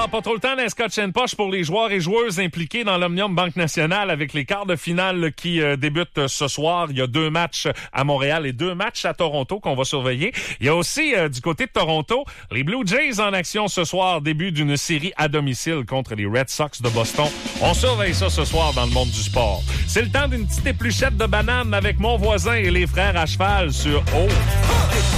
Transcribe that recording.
pas trop le temps d'un Scotch and Posh pour les joueurs et joueuses impliqués dans l'Omnium Banque Nationale avec les quarts de finale qui débutent ce soir. Il y a 2 matchs à Montréal et 2 matchs à Toronto qu'on va surveiller. Il y a aussi, du côté de Toronto, les Blue Jays en action ce soir, début d'une série à domicile contre les Red Sox de Boston. On surveille ça ce soir dans le monde du sport. C'est le temps d'une petite épluchette de banane avec mon voisin et les frères à cheval sur O.